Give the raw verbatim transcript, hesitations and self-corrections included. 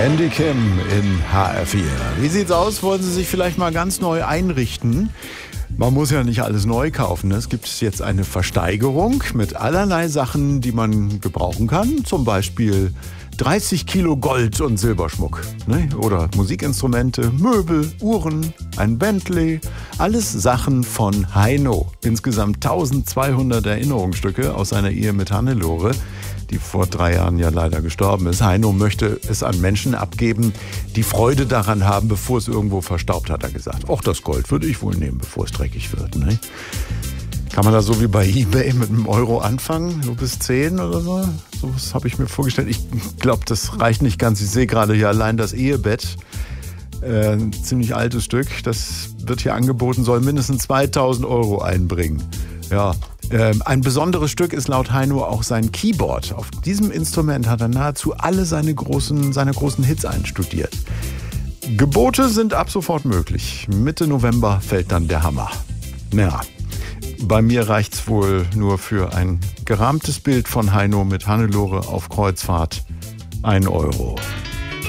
Andy Kim in H R vier. Wie sieht's aus? Wollen Sie sich vielleicht mal ganz neu einrichten? Man muss ja nicht alles neu kaufen. Es gibt jetzt eine Versteigerung mit allerlei Sachen, die man gebrauchen kann. Zum Beispiel dreißig Kilo Gold- und Silberschmuck. Ne? Oder Musikinstrumente, Möbel, Uhren, ein Bentley. Alles Sachen von Heino. Insgesamt tausendzweihundert Erinnerungsstücke aus seiner Ehe mit Hannelore, die vor drei Jahren ja leider gestorben ist. Heino möchte es an Menschen abgeben, die Freude daran haben, bevor es irgendwo verstaubt, hat er gesagt. Auch das Gold würde ich wohl nehmen, bevor es dreckig wird. Ne? Kann man da so wie bei eBay mit einem Euro anfangen, so bis zehn oder so? So was habe ich mir vorgestellt. Ich glaube, das reicht nicht ganz. Ich sehe gerade hier allein das Ehebett. Äh, ein ziemlich altes Stück. Das wird hier angeboten, soll mindestens zweitausend Euro einbringen. Ja, äh, ein besonderes Stück ist laut Heino auch sein Keyboard. Auf diesem Instrument hat er nahezu alle seine großen, seine großen Hits einstudiert. Gebote sind ab sofort möglich. Mitte November fällt dann der Hammer. Ja. Bei mir reicht's wohl nur für ein gerahmtes Bild von Heino mit Hannelore auf Kreuzfahrt. Ein Euro.